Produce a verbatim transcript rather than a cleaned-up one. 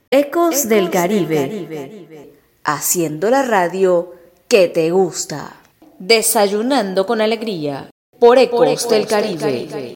Ecos del Caribe, haciendo la radio que te gusta. Desayunando con alegría por Ecos del Caribe.